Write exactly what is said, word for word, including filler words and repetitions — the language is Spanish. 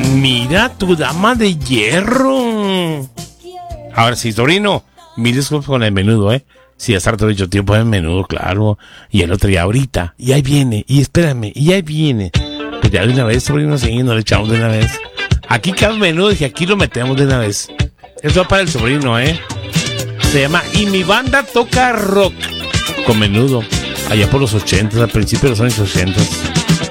Mira, tu dama de hierro. Ahora sí, sobrino, mil disculpas con el menudo, ¿eh? Sí, hace harto dicho tiempo en menudo, claro. Y el otro día ahorita. Y ahí viene. Y espérame. Y ahí viene. Pues ya de una vez, sobrino, sí, no le echamos de una vez. Aquí cabe menudo y aquí lo metemos de una vez. Eso va para el sobrino, ¿eh? Se llama Y mi banda toca rock. Con menudo. Allá por los ochentas, al principio de los años ochentas.